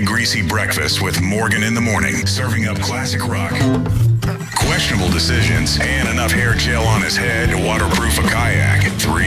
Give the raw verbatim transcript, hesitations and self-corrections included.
greasy breakfast with Morgan in the morning, serving up classic rock, questionable decisions, and enough hair gel on his head to waterproof a kayak.